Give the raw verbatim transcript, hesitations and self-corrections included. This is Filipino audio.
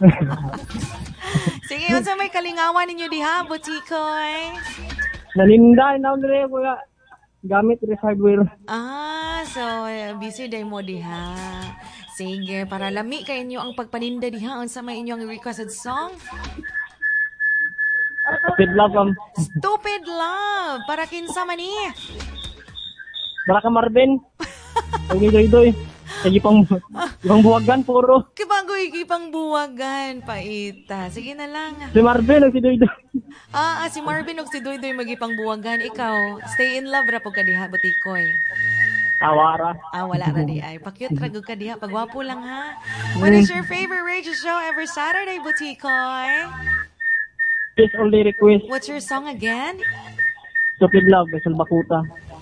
Sige, unsa may kalingawan ninyo diha, Butikoy? Naninda, inaw nire ko ya. Gamit rin hardware. Ah, so busy day mo diha. Sige, para lami kay inyo ang pagpaninda diha. Unsa may inyong requested song? Stupid love, um. Stupid Love. Para kinsa man ni? Para ka Marvin. Ay, doy, doy. Ay, ipang, ipang buwagan, puro. Kibagoy gipang buwagan, paita. Sige na lang. Si Marvin, si doy, doy. Ah, ah, si Marvin ug si Doy Doy magipang buwagan. Ikaw, stay in love ra pud ka diha, Butikoy. Awara. Ah, wala ra di ay. Pakyut ra gud ka diha, pagwapo lang ha. What is your favorite radio show every Saturday, Butikoy? Please only request. What's your song again? Stupid love, Basil Bakuta.